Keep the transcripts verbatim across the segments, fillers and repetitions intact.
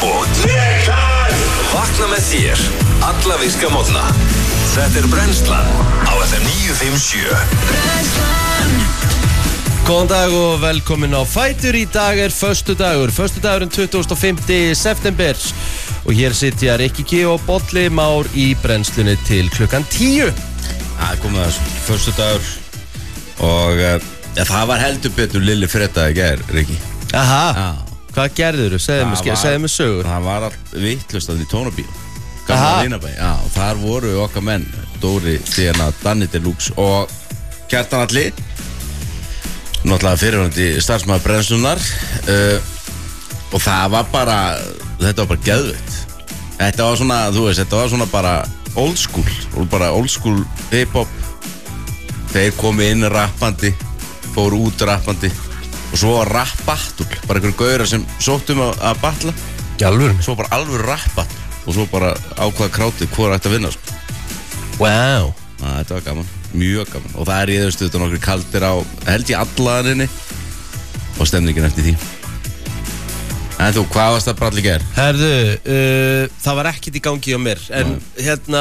og Trekar. Vakna með þér alla virka morgna. Þetta er Brennslan á F M níu fimm sjö. Brennslan. Góðan dag og velkomin á Fætur. Í dag er föstudagur, föstudagurinn tuttugasta og fimmta september. Og hér sitja Rikki G og Bolli Már í brennslunni til klukkan tíu. Það er komið að föstudagur og ja, það var heldur betur Lilli Freda í gær, Rikki. Aha, Já. Hvað gerðurðu? Segðu mér, segðu mér sögur. Það var allt vitlaust að því tónabíu. Gamla Línabæ, já, og þar voru okkar menn, Dóri, Stíðana, Danni Deluxe og Kjartan Alli. Náttúrulega fyrirhandi starfsmaður Brennslunnar uh, og það var bara, þetta var bara geðveikt. Þetta var svona, þú veist, þetta var svona bara old school, bara old school hip-hop. Þeir komi inn rappandi, fóru út rappandi og svo var rap-battle, bara einhverju gaurar sem sóttum að, að battla. Gjálfur. Svo bara alveg rap-battle og svo bara ákvaða krátið hvað er ætti að vinna, sko. Wow. Ná, þetta var gaman, mjög gaman og það er í þau stuðan okkur kaldir á, held ég allaðaninni og stemningin eftir því. En þú, hvað varst það brall í gær? Herðu, uh, það var ekkert í gangi á mér, en Nei. hérna,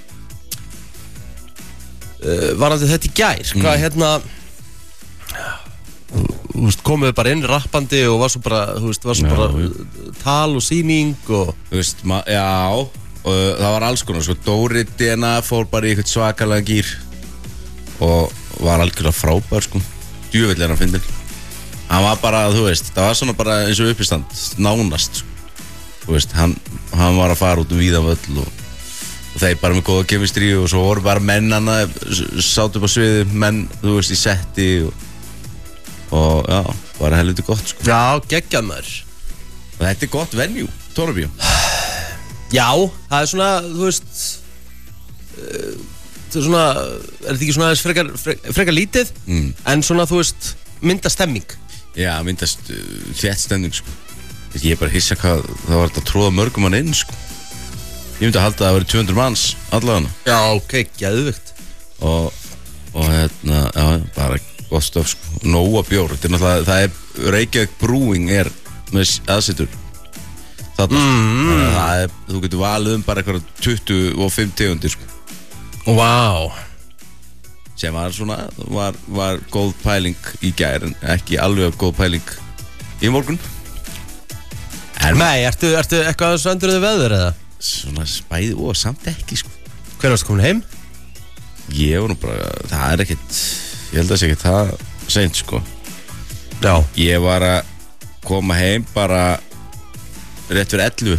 uh, varandi þetta í gær, mm. hvað hérna, þú veist, komuðu bara inn rappandi og var svo bara, þú veist, var svo já, bara já. tal og sýning og... Þú veist, já, og það var alls konar, sko, Dóri D N A fór bara í eitthvað svakalega gýr og var algjörlega frábær, sko, djöfull er hann fyndinn. Hann var bara, þú veist, það var svona bara eins og uppistand, nánast, þú veist, hann, hann var að fara út um víðan völl og, og þeir bara með góða kemistrí og svo voru bara mennana, sátu upp á sviði, menn, þú veist, í setti og, og já, bara helviti gott, sko. Já, geggjað maður. Og þetta er gott venue, tónabíó. Já, það er svona, þú veist, uh, það er svona, er þetta ekki svona aðeins frekar, frekar, frekar lítið, mm. en svona, þú veist, mynda stemming. Já, myndast uh, þétt stemning, sko. Ég er bara að hissa hvað það var að tróða mörgum hann inn, sko. Ég myndi að halda að það væri tvö hundruð manns, allavega. Já, ok, geðvikt. Og, og hérna, já, bara gott stöf, sko. Nóa bjór, þetta er náttúrulega, það er, Reykjavík Brewing er með aðsetur. Þarna, mm. þannig að það er, þú getur valið um bara eitthvað tuttugu og fimm tegundir, sko. Vá. Wow. Sem var svona, var, var góð pæling í gær, en ekki alveg góð pæling í morgun. En Nei, ertu, ertu eitthvað að söndur þið veður eða? Svona spæði, ó, samt ekki, sko. Hver varstu komin heim? Ég var nú bara, það er ekkert, ég held að það sé ekkert það seint, sko. Já. Ég var að koma heim bara rétt fyrir ellefu.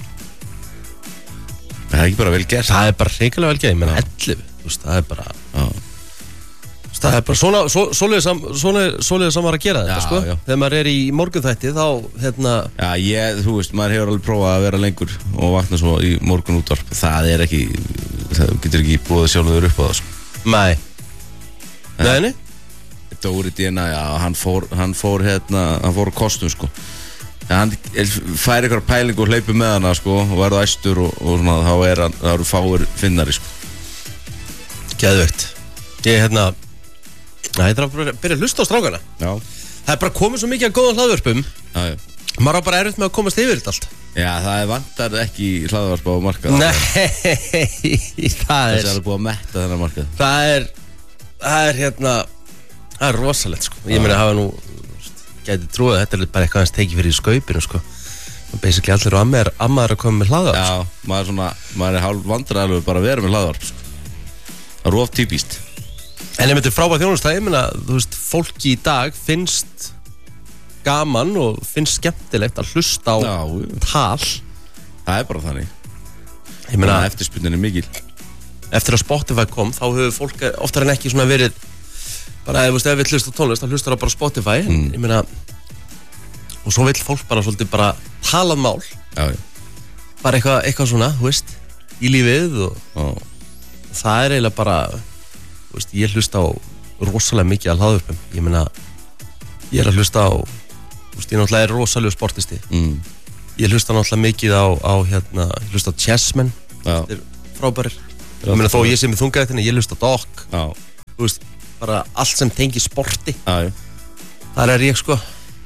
Það er ekki bara vel gert. Það er bara hrikalega vel gert, ég menna ellefu, þú veist, það er bara... Já. Það er bara svona, svo, svoleiðis sam, svona, svoleiðis sem maður að gera þetta, já, sko. Já. Þegar maður er í morgunþætti, þá, hérna... Já, ég, þú veist, maður hefur alveg prófað að vera lengur og vakna svo í morgun útvarp. Það er ekki, það getur ekki búið sjálfur upp á það, sko. Nei. Nei, nei? Dóri D N A, já, hann fór, hann fór, hérna, hann fór á kostum, sko. Ja, hann fær eitthvað pæling og hleypur með hana, sko, og verður æstur og, og svona, þá er hann, það eru fáir finnari, sko. Geðveikt. Ég, hérna... Það er bara að byrja að hlusta á strákana. Já. Það er bara komið svo mikið af góðan hlaðvörpum. Já, já. Maður á bara erfitt með að komast yfir þetta allt. Já, það er vantar ekki hlaðvarp á markað. Nei, það er... Það er alveg búið að metta þennan markað. Það er, það er hérna, það er rosalegt, sko. Ég meina, hafa nú, gæti trúið að þetta er bara eitthvað hans tekið fyrir í skaupinu, sko. Basically allir og amma er, amma er að koma með hlaðvarp. Já, maður er svona, maður er hálf vandræðilegur bara að vera með hlaðvarp, sko. Það er of típist. En ég myndi frábæð þjónustæð, ég meina, þú veist, fólki í dag finnst gaman og finnst skemmtilegt að hlusta á já, tal. Það er bara þannig. Ég meina, eftirspurnin er mikil. Eftir að Spotify kom, þá hefur fólk oftar en ekki svona verið, bara, þú veist, ef við hlusta á tónlist, þá hlustar það bara Spotify. Mm. Ég meina, og svo vill fólk bara svolítið bara talað mál. Já, já. Bara eitthvað, eitthvað svona, þú veist, í lífið og, og það er eiginlega bara... Þú veist, ég hlusta á rosalega mikið að hlaðvörpum. Ég meina, ég er að hlusta á, þú veist, ég náttúrulega er rosalega sportisti. Mm. Ég hlusta náttúrulega mikið á, á hérna, ég hlusta á Chessmen. Þetta er frábærir. Ég meina, þó ég sé með þungaðið, ég hlusta á Doc. Já. Þú veist, bara allt sem tengir sporti. Já, já. Þar er ég, sko.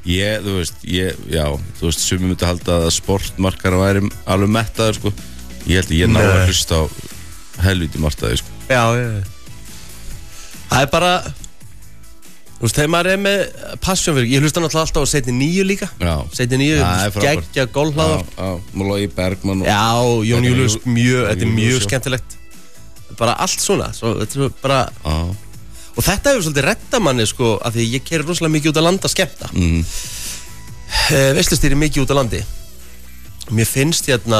Ég, þú veist, ég, já, þú veist, sumir myndi halda að sportmarkar væri alveg mettaður, sko. Ég held að ég ná að hlusta á helviti martaði, sko. Já, já, já. Það er bara, þú veist, þegar maður er með passion fyrir, ég hlusta náttúrulega alltaf á Seinni níu líka. Já. Seinni níu, geggja gólhlaðar. Já, já, Mólói Bergmann og... Já, Jón Július, mjög, þetta er mjög skemmtilegt. Bara allt svona, svo, þetta er bara... Já. Og þetta hefur svolítið redda manni, sko, af því ég keyri rosalega mikið út á landi að skemmta. Mm. Uh, Veislustýri mikið út á landi. Mér finnst hérna,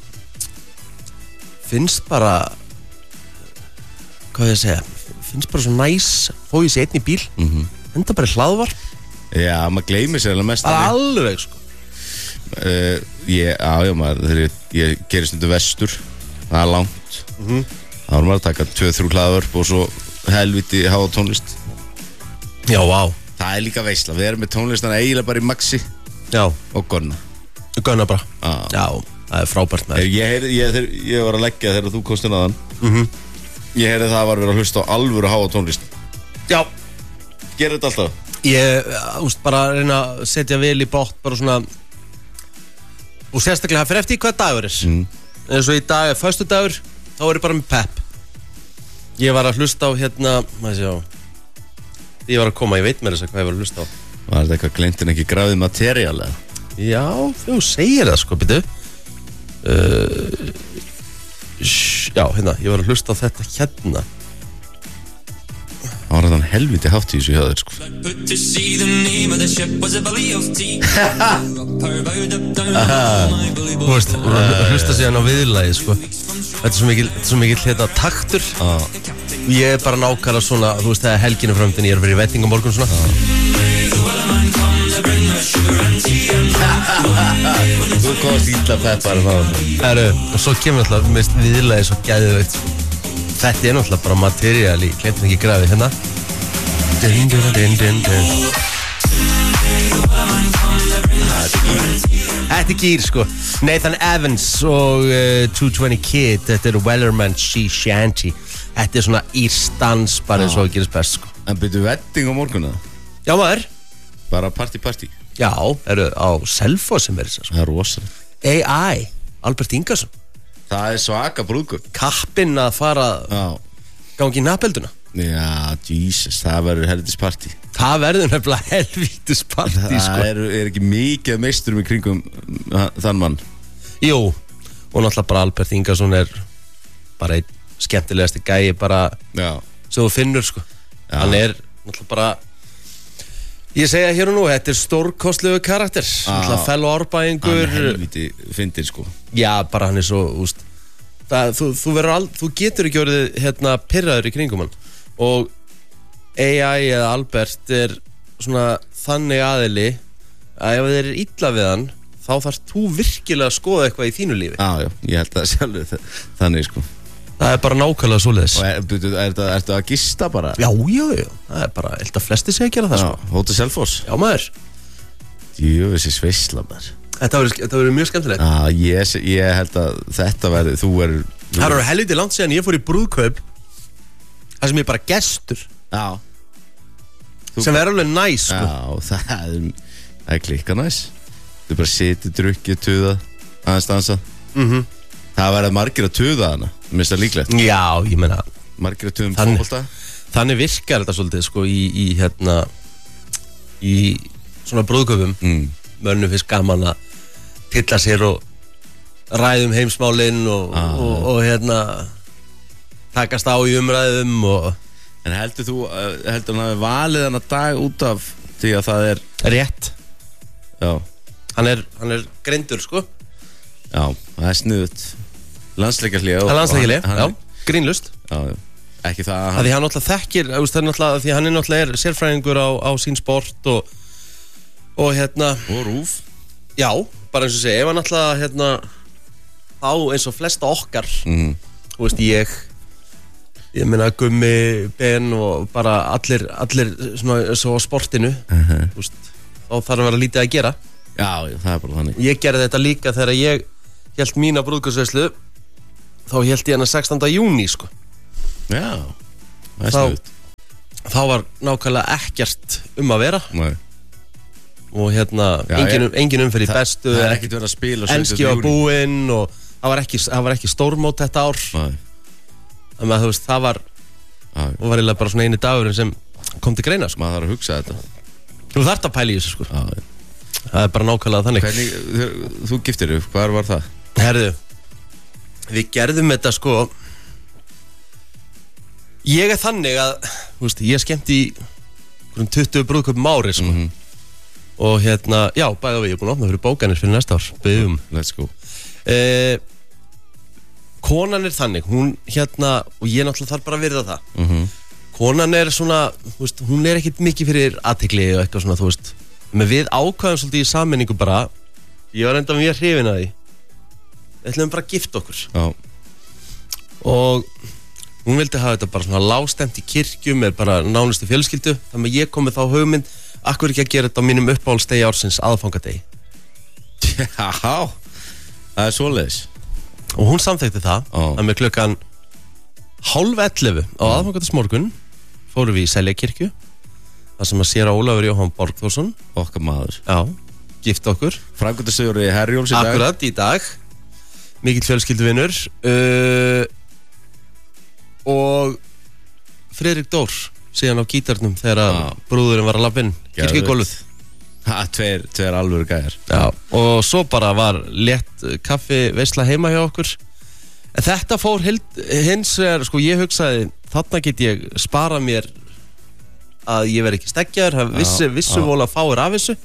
finnst bara, hvað ég að segja, finnst bara svo næs, þó ég sé einn í bíl, Mhm. enda bara í hlaðvarp. Já, maður gleymir sér alveg mest Það er þannig. alveg, sko. Uh, ég, já, já, maður, þegar ég, ég gerir stundu vestur, það er langt. Mhm. þá er maður að taka tvö, þrjú hlaðvörp og svo helviti háa tónlist. Já, vá. Það er líka veisla, við erum með tónlistan eiginlega bara í maxi Já, og gonna. gunna bara. Já. Já, það er frábært með. Ég, heyrði, ég, þegar, ég var að leggja þegar þú komst inn aðan. Mhm. Ég heyrði það var verið að hlusta á alvöru háa tónlist. Já, Gerir þetta alltaf? ég, þú veist, bara að reyna að setja vel í bótt, bara svona, og sérstaklega það fyrir eftir í hvað dagur er. Mm. Eins og í dag er föstudagur, þá er ég bara með pepp. Ég var að hlusta á hérna, maður sé á, ég var að koma, ég veit mér þess að hvað ég var að hlusta á. Var þetta eitthvað gleymtin ekki grafið materiál eða? Já, þú segir það, sko, byrju. Uh, sh- já, hérna, ég var að hlusta á þetta hérna. Það var þetta helviti hátt í þessu hjá þér, sko. But to see the name of the ship was a belly of tea. Þú veist, að hlusta síðan á viðlagi, sko. Þetta er svo mikil, þetta er svo mikil hérna taktur. Ah. Ég er bara nákvæmlega svona, þú veist, það er helginu framöndin, ég er verið í vetting á morgun svona. Þú komast illa peppar það. Heru, og svo kemur alltaf, mest viðlagi svo gæðveikt, sko. Þetta er náttúrulega bara materiál í Gleymtin ekki grafið hérna. Din, din, din, din, din. Þetta er gýr, sko. Nathan Evans og uh, two twenty Kid. Þetta er Wellerman Sea Shanty. Þetta er svona írstans bara eins og að gerast best, sko. En byrju vetting á morgunna? Já, maður. Bara party party? Já, eru á Selfoss sem er þess að, sko. Það er rosalega. A I, Albert Ingarsson. Það er svaka brúðgöp. Kappinn að fara Já. gangi í napelduna. Já, Jesus, það verður helvitis party. Það verður nefnilega helvítis partí, Það sko. er, er ekki mikið meisturum í kringum uh, þann mann. Jú, og náttúrulega bara Albert Ingarsson er bara einn skemmtilegasti gæi bara Já. sem þú finnur, sko. Já. Hann er náttúrulega bara, ég segja hér og nú, þetta er stórkostlegu karakter. Náttúrulega fell og Hann árbæðingur. er helviti fyndin, sko. Já, bara hann er svo, úst, það, þú, þú, al, þú getur ekki orðið hérna pirraður í kringum hann. Og A I eða Albert er svona þannig aðili að ef þeir eru illa við hann, þá þarf þú virkilega að skoða eitthvað í þínu lífi. Já, já, ég held að sjálfur þannig, sko. Það er bara nákvæmlega svoleiðis. Og er, er, er, er, ertu að gista bara? Já, já, já, það er bara, held að flesti segja að gera það, sko. Hóta Selfoss? Já, maður. Jú, þessi sveisla, maður. Þetta verður, þetta verður mjög skemmtilegt. Já, ég, ég held að þetta verður, þú verður... Það eru helviti langt síðan ég fór í brúðkaup, það sem ég er bara gestur, Já. Þú, sem verður alveg næs, sko. Já, það er, það er klikka næs. Þú bara sitið, drukkið, tuða, aðeins dansa. Mhm. Það verður margir að tuða hana, minnst það líklegt. Já, ég meina, Margir að tuða um Þannig. fótbolta. þannig virkar þetta svolítið, sko, í, í hérna, í svona brúðkaupum. Mm. Mönnum finnst gaman að tilla sér og ræðum heimsmálin og, Ah. og, og hérna takast á í umræðum og En heldur þú, uh, heldur hann hafi valið hana dag út af því að það er, rétt. já, Hann er, hann er greindur, sko. já, það er sniðut. Landsleikjarlið. Það er landsleikileg, já, grínlust. Já, já. Ekki það að Það hann, því hann náttúrulega þekkir, þú veist, það er náttúrulega, því hann er náttúrulega er sérfræðingur á, á sín sport og, og hérna, og rúf. já, bara eins og segja, ef hann náttúrulega, hérna, á eins og flesta okkar, Mm. þú veist, ég, ég meina Gummi, Ben og bara allir, allir svona svo á sportinu, Uh-huh. þú veist, þá þarf að vera lítið að gera. Já, já, það er bara þannig. Ég gerði þetta líka þegar ég hélt mína brúðkaupsveislu, þá hélt ég hana sextánda júní, sko. Já, það er Þá- sniðut. Þá var nákvæmlega ekkert um að vera. Nei. og hérna Já, engin, ég- engin umferð í bestu, Það er ekkert verið að spila enski var búinn og það var ekki, það var ekki stórmót þetta ár. Nei. Þannig að þú veist, það var, Já, og var eiginlega bara svona eini dagurinn sem kom til greina, sko. maður þarf að hugsa þetta. Þú þarft að pæla í þessu, sko. Já. Það er bara nákvæmlega þannig. Hvernig, þú, þú giftir upp, hvar var það? Herðu, við gerðum þetta, sko, ég er þannig að, þú veist, ég skemmt í einhverjum tuttugu brúðkaupum ári, sko. Mhm. Og hérna, já, bæði við, ég er búin að opna fyrir bókanir fyrir næsta ár, byggðum. Let's go. Eh, konan er þannig, hún hérna, og ég náttúrulega þarf bara að virða það. Mhm. Konan er svona, þú veist, hún er ekkit mikið fyrir athygli og eitthvað svona, þú veist. Men við ákvæðum svolítið í sammenningu bara, ég var enda mjög hrifin að því. Við ætlum bara að gifta okkur. Já. Og hún vildi hafa þetta bara svona lágstemt í kirkju með bara nánustu fjölskyldu. Þannig að ég kom með þá hugmynd, akkur ekki að gera þetta á mínum uppáhaldsdegi ársins, aðfangadegi. Já, það er svoleiðis. Og hún samþekti það, Já. að með klukkan hálf ellefu á aðfangadasmorgun fórum við í Seljakirkju, þar sem að séra Ólafur Jóhann Borgþórsson, Okkar maður. já, gifta okkur. Framkvæmdastjóri Herjólfs í dag. Akkurat, í dag. Mikill fjölskylduvinur. Uh, og Friðrik Dór, síðan á gítarnum þegar Já. brúðurinn var að labba inn, kirkjugólfið. Ha, tveir, tveir alvöru gæjar. Já, og svo bara var létt kaffi veisla heima hjá okkur. En þetta fór hild, hins vegar, sko, ég hugsaði, þarna get ég spara mér að ég verð ekki steggjaður, það vissi, vissu já. vola fáir af þessu.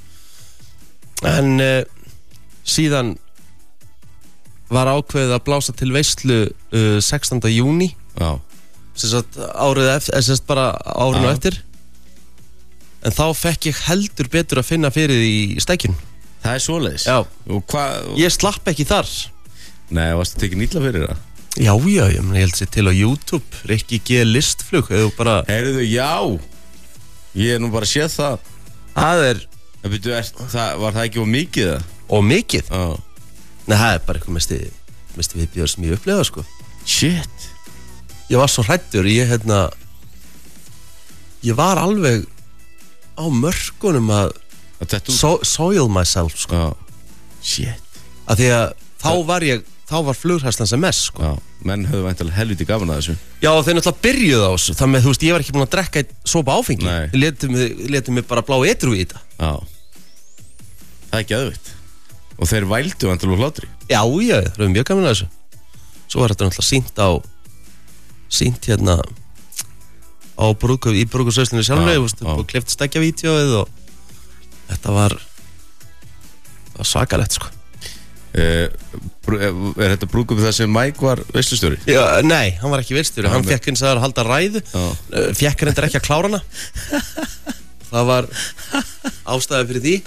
En uh, síðan var ákveðið að blása til veislu uh, sextánda júní, Já. sem sagt árið eftir, sem sagt bara árinu Já. eftir. En þá fekk ég heldur betur að finna fyrir því í stekkjun. Það er svoleiðis. Já. Og hvað? Ég slapp ekki þar. Nei, varstu tekið nýtla fyrir það? Já, já, ég, meni, ég held sér til á YouTube, Rikki G. listflug, eða bara, Heyrðu, já. Ég er nú bara séð það. það er, En byrju, er, það, var það ekki of mikið það? og mikið. Já. Nei, það er bara eitthvað mesti, mesti viðbjöður sem ég upplega, sko. Shit. Ég var svo hræddur, ég, hérna, ég var alveg á mörkunum að Það tett út. so, soil myself, sko. Já. Shit. Af því að þá var ég, þá var flughræslan sem mest, sko. Já. Menn höfðu væntalega helviti gaman að þessu. Já, og þeir náttúrulega byrjuðu á þessu, þannig að þú veist, ég var ekki búin að drekka einn sopa áfengi. Nei. Þeir letu mig, letu mig bara blá edru í þetta. Já. Það er geðveikt. Og þeir vældu væntalega úr hlátri. Já, já, það er mjög gaman að þessu. Svo var þetta náttúrulega sýnt á sýnt hérna á brúðkaup, í brúðkaupsveislunni sjálfri, Já, þú veist, já. og klippt stekkjavídeóið og þetta var, það var svakalegt, sko. Uh, er þetta brúðkaup þar sem Mike var veislustjóri? Já, nei, hann var ekki veistjóri, Já, hann hann- fekk hins vegar að halda ræðu, Já. uh, fekk reyndar ekki að klára hana. Það var ástæði fyrir því.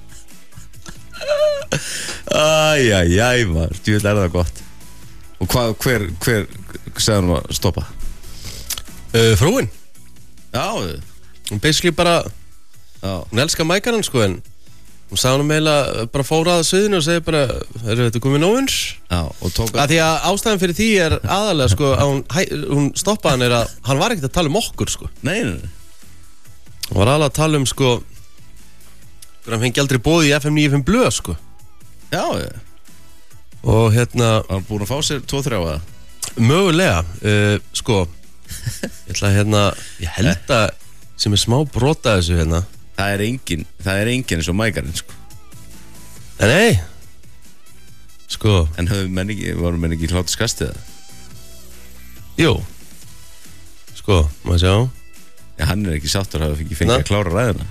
Æjæjæj, maður, djúvill er það gott. Og hvað, hver, hver segði hann að stoppa? Uh, frúin, Já, hún basically bara, já, hún elskar mækaran, sko, en hún sagði hann meila bara fóra að sviðinu og segi bara, eru þetta komið nóins? já, og tók Að því að ástæðan fyrir því er aðalega, sko, að hún, hæ, hún stoppaði hann er að hann var ekkert að tala um okkur, sko. Nei, nei, nei. Hann var aðalega að tala um, sko, hvernig hann fengi aldrei bóði í F M níutíu og fimm blöð, sko. Já, ég Og hérna, var búin að fá sér tvo þrjá að mögulega, uh, sko, ég ætla að hérna, ég held að sem er smá brota þessu hérna. Það er engin, það er engin eins og mækarinn, sko. En nei, sko, En höfðu menn ekki, varum menn ekki hlátt skastið það? jú, sko, maður sjá. Já, hann er ekki sáttur að hafa ekki fengið Nei. að klára ræðina.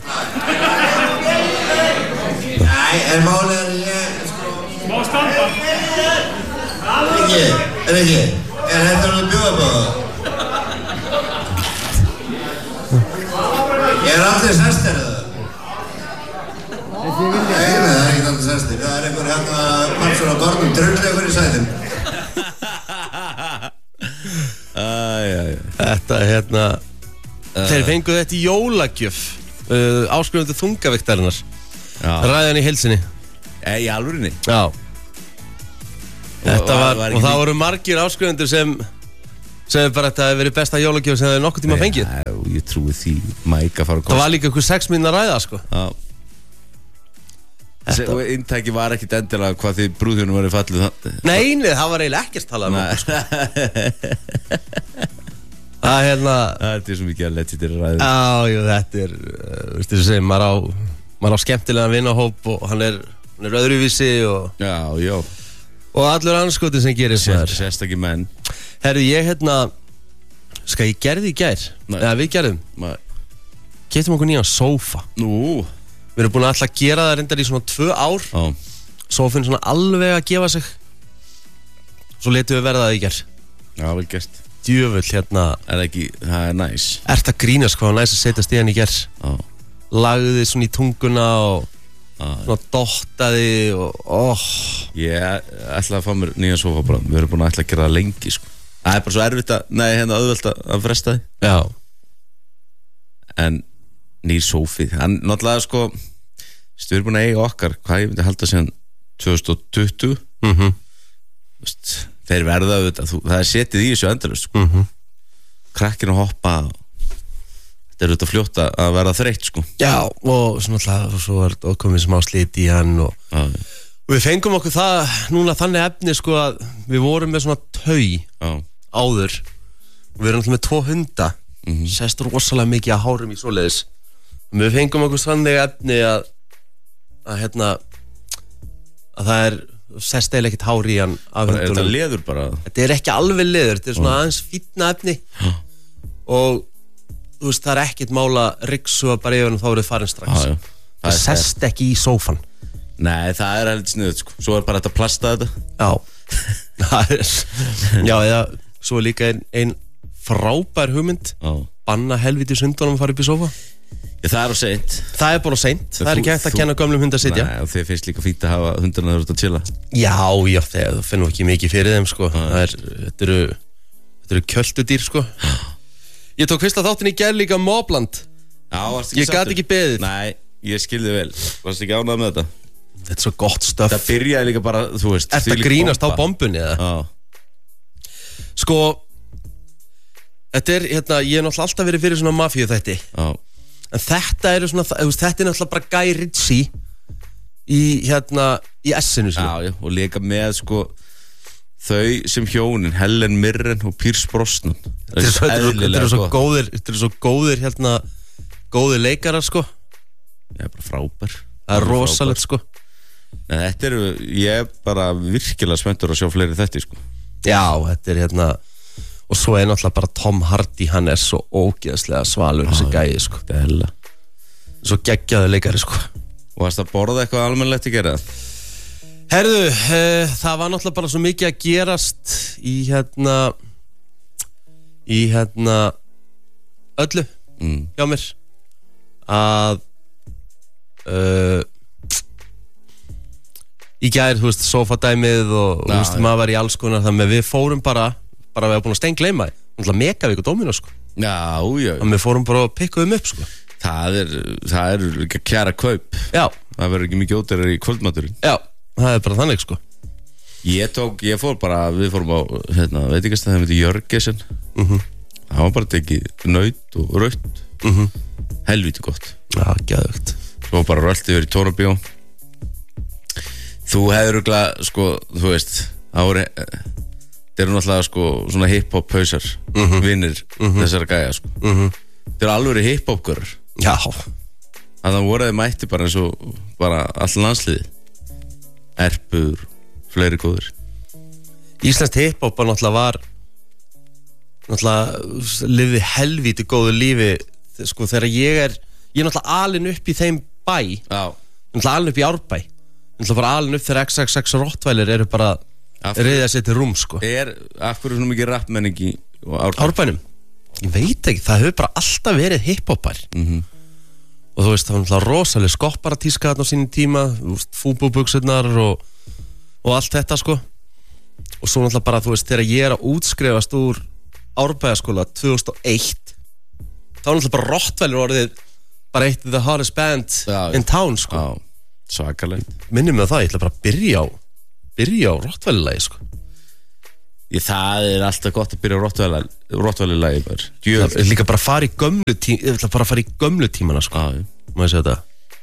Nei, en málið er ég, sko... Má stampa? Rikki, Rikki, er þetta að bjóða på það? Ég er allir sestir, eða? Nei, nei, það er ekki allir sestir. Það er einhver hérna pansur á borðum, drullið ykkur í sæðum. Æjæjæj. Þetta, hérna, þeir fengu þetta í jólagjöf, uh, áskrifandi þungaviktarinnar, Já. ræðan í heilsinni. Ei, í alvörinni. Já. Þetta var- var, var ekki og það lík- voru margir áskrifundur sem sem bara þetta hefði verið besta jólagjöf sem þeir nokkuð tíma fengið. Já, ég trúi því Mike að fara að Það var líka einhver sex mínúna ræða, sko. Já. Þetta... Og inntæki var ekkit endilega hvað því brúðhjónum var í fallið Nei, nei, það var eiginlega ekkert talað um okkur sko. Það er hérna Þetta er svo mikið að letja þér að ræða Já, jú, þetta er uh, Vistu þú segir, maður á Maður á skemmtilegan vinahóp Og hann er, hann er öðruvísi og, Já, já Og allur anskotin sem gerir Sér, Sérstakki menn Herru, ég hérna Ska ég gerði í gær Eða við gerðum Nei. Keyptum okkur nýjan sófa Nú Við erum búin að alltaf gera það reyndar í svona tvö ár Já Sófinn svona alveg að gefa sig Svo letum við verða það í gær Já, vel gert Djöfull hérna Er ekki, það er næs Ert að grínast hvað var næst að setjast í hann í gær Já Lagði svona í tunguna og Já Svona dottaði og oh. Ég ætla að fá mér nýja sofa bara Við erum búin að ætla að gera það lengi sko Það er bara svo erfitt að, nei, hérna auðvelt að fresta því Já En nýr sófi Hann náttúrulega sko Við erum búin að eiga okkar Hvað ég myndi halda síðan tvö þúsund tuttugu Mhm Vist, Þeir verða auðvitað þú, Það er setið í þessu endalaust sko. Mhm Krakkinu hoppa Þetta er auðvitað fljótt að verða þreytt sko Já og svona alltaf Svo er komið smá slit í hann og, Já og við fengum okkur það Núna þannig efni sko að Við vorum með svona tau Já áður og við erum alltaf með tvo hunda mm -hmm. Sest rosalega mikið að hárum í svoleiðis og við fengum okkur sannlega efni að að hérna að það er sest eða ekkert hár í hann af hundunum. Er þetta leður bara? Þetta er ekki alveg leður, þetta er svona mm. aðeins fínna efni og þú veist það er ekkert mála ryksu að bara yfir og þá eru þið farin strax já, já. Það, það sest ekki í sófan. Nei, það er heldur sniðut sko. Svo er bara þetta að plasta þetta. Já Já, eða svo er líka ein, ein frábær hugmynd Já. Banna helvítis hundunum að fara upp í sófa. Já, það er á seint. Það er bara á seint. Það er ekki hægt að kenna gömlum hund að sitja. Nei, og þið finnst líka fínt að hafa hundurna þurft að chilla. Já, já, það finnum ekki mikið fyrir þeim sko. Það er, þetta eru þetta eru kjöldudýr sko. Ég tók fyrsta þáttin í gær líka Mobland. Já, varst ekki Ég gat ekki beðið. Nei, ég skilði vel. Varst ekki ánægð með þetta? Þetta er svo gott stöf. Það byrjaði líka bara, þú veist. Ertu að grínast á bombunni eða? Já. Sko þetta er, hérna, ég hef náttúrulega alltaf verið fyrir svona mafíu þætti. Já. En þetta er svona, þetta er náttúrulega bara Guy Ritchie í, hérna, í essinu sinni. Já, já, og líka með, sko, þau sem hjónin, Helen Mirren og Pierce Brosnan. Þetta er svo, þetta er svo góðir, þetta er svo góðir, hérna, góðir leikarar, sko. Já, bara frábær. Það er rosalegt, sko. Nei, þetta eru, ég er bara virkilega spenntur að sjá fleiri þetta, sko. Já, þetta er, hérna, og svo er náttúrulega bara Tom Hardy, hann er svo ógeðslega svalur þessi gæi, sko. Það er hella. Svo geggjaður leikari, sko. Og varst að borða eitthvað almennilegt að gera? Herðu, uh, það var náttúrulega bara svo mikið að gerast í hérna í hérna öllu mm. hjá mér að uh, í gær, þú veist, sofadæmið og þú veist, maður var í alls konar þannig að við fórum bara bara við erum búin að steingleyma því Megavík og Dominos sko. Já, já Þannig við fórum bara og pikkuðum upp sko. Það er, það er ekki kjara kaup. Já. Það verður ekki mikið ódýrari í kvöldmaturinn. Já, það er bara þannig sko. Ég tók, ég fór bara, við fórum á hérna, veit ekki að það hefði Jörgesen mm -hmm. Það var bara tekið naut og raut mm -hmm. Helvíti gott. Já, gæðugt. Svo bara rölti yfir í Tónabíó. Þú hefur örugglega, sko, þú veist ári, þeir eru náttúrulega sko svona hip-hop hausar mm -hmm. vinnir mm -hmm. þessara gæja sko mm -hmm. þeir eru alveg hip-hop-görur. Já. Þannig að voruði mætti bara eins og bara all landsliði Erpur, fleiri góður. Íslenskt hip-hop náttúrulega var náttúrulega lifði helvíti góðu lífi sko þegar ég er ég er náttúrulega alin upp í þeim bæ. Já. Náttúrulega alin upp í Árbæ. Náttúrulega bara alin upp þegar X X X Rottweiler eru bara reyða sér til rúm sko. Er, af hverju svona mikið rappmenning í Árbæ? Árbænum? Ég veit ekki, það hefur bara alltaf verið hip-hopar mm -hmm. og þú veist, það var náttúrulega rosalega skopparatíska þarna á sínum tíma, fúbúbuksurnar og, og allt þetta sko og svo náttúrulega bara, þú veist, þegar ég er að útskrifast úr Árbæjaskóla tvö þúsund og eitt þá er náttúrulega bara Rottweiler orðið bara eitt of the hottest band já, in town sko. Já, svakalegt. Minnum mig á það, ég ætla bara að byrja á byrja á Rottweiler-lagi sko. Ég, það er alltaf gott að byrja á Rottweiler-lagi bara. Það er líka bara að fara í gömlu tíma ég ætla bara að fara í gömlu tímana sko. Já, má ég segja þetta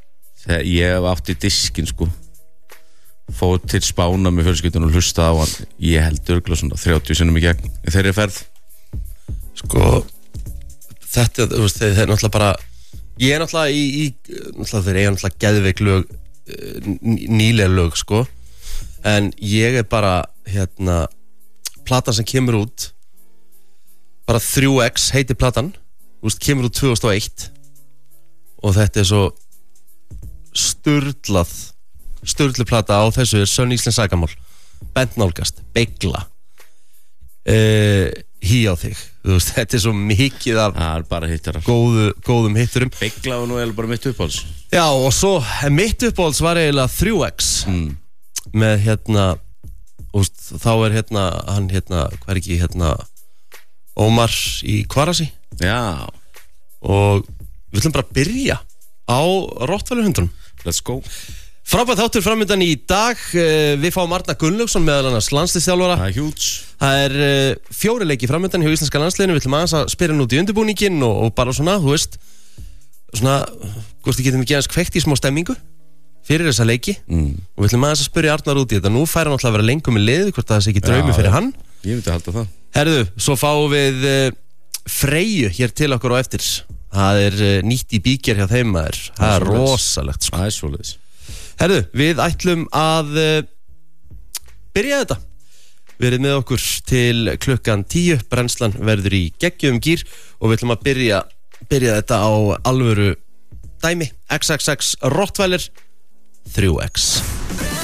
þegar ég hef átt í diskin sko fór til Spána með fjölskyldun og hlusta á hann ég held örgulega svona þrjátíu sinnum í gegn þegar ég ferð sko þetta, þú veist, þeir er náttúrulega bara ég er náttúrulega í, í náttúrulega þeir eiga náttúrulega geðveik lög nýlega lög sko en ég er bara hérna platan sem kemur út bara þrjú X heitir platan þú veist, kemur út tvö þúsund og eitt og þetta er svo sturlað sturlu plata á þessu er Sönn Íslands sakamál Bent nálgast, Begla uh, Hí á þig þú veist, þetta er svo mikið af það er bara hittar góðu, góðum hitturum Begla var nú eiginlega bara mitt uppáhalds já og svo mitt uppáhalds var eiginlega þrjú X mm. með hérna og þá er hérna hann hérna, hvað er ekki hérna Ómar í Kvarasi já og við ætlum bara að byrja á Rottweiler hundunum let's go frábært þáttur framöndan í dag við fáum Arnar Gunnlaugsson meðal annars landsliðsþjálfara það er huge það er uh, fjóri leiki framöndan hjá íslenska landsliðinu við ætlum aðeins að spyrja hann út í undirbúningin og, og bara svona, þú veist svona, hvort við getum ekki aðeins kveikt í smá stemmingu fyrir þessa leiki mm. og við ætlum aðeins að spyrja Arnar út í þetta nú fær hann alltaf að vera lengum í liði hvort það sé ekki draumi fyrir hann ég myndi að halda það herðu, svo fáum við uh, Freyju hér til okkur á eftir það er uh, nýtt í bíkjar hjá þeim maður það er rosalegt sko. það er svoleiðis herðu, við ætlum að uh, byrja þetta verið með okkur til klukkan tíu brennslan verður í geggjum gýr og við ætlum að byrja byrja þetta á alvöru dæmi X X X Rottweiler þrjú X